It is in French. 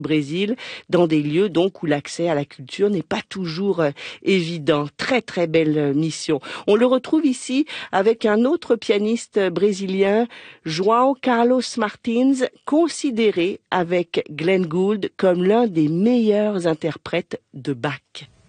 Brésil, dans des lieux donc où l'accès à la culture n'est pas toujours évident. Très très belle mission. On le retrouve ici avec un autre pianiste brésilien, João Carlos Martins, considéré avec Glenn Gould comme l'un des meilleurs interprètes de Bach.